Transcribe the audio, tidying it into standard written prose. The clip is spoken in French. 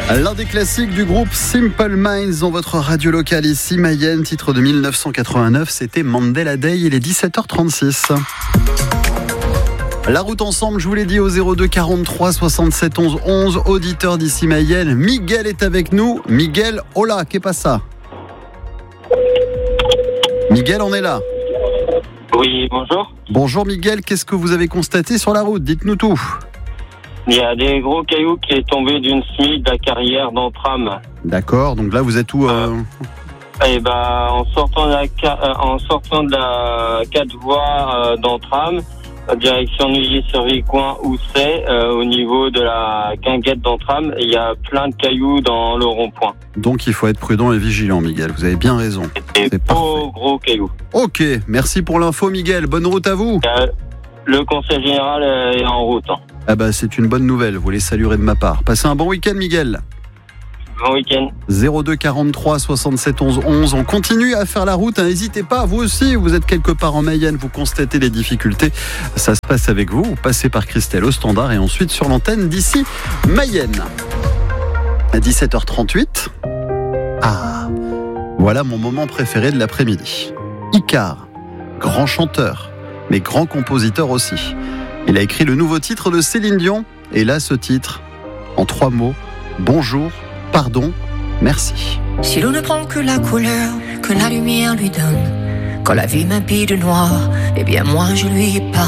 L'un des classiques du groupe Simple Minds dans votre radio locale ici, Mayenne, titre de 1989, c'était Mandela Day, il est 17h36. La route ensemble, je vous l'ai dit, au 02 43 67 11 11, auditeur d'ici Mayenne, Miguel est avec nous. Miguel, hola, qu'est pasa? Miguel, on est là. Oui, bonjour. Bonjour Miguel, qu'est-ce que vous avez constaté sur la route? Dites-nous tout. Il y a des gros cailloux qui est tombé d'une SMIC à Carrière dans Tram. D'accord, donc là vous êtes où En sortant de la 4 voies dans Tram, direction Neuilly-sur-Vicoin où c'est, au niveau de la Guinguette dans Tram, il y a plein de cailloux dans le rond-point. Donc il faut être prudent et vigilant Miguel, vous avez bien raison. C'est beaux gros cailloux. Ok, merci pour l'info Miguel, bonne route à vous. Le conseil général est en route. Ah bah c'est une bonne nouvelle, vous les saluerez de ma part. Passez un bon week-end Miguel. Bon week-end. 02 43 67 11 11. On continue à faire la route. N'hésitez pas, vous aussi, vous êtes quelque part en Mayenne, vous constatez les difficultés. Ça se passe avec vous. Vous passez par Christelle au standard et ensuite sur l'antenne d'ici Mayenne. À 17h38. Ah, voilà mon moment préféré de l'après-midi. Icare, grand chanteur, mais grand compositeur aussi. Il a écrit le nouveau titre de Céline Dion. Et là, ce titre, en 3 mots, bonjour, pardon, merci. Si l'on ne prend que la couleur que la lumière lui donne, quand la vie m'habille de noir, eh bien moi je lui pardonne.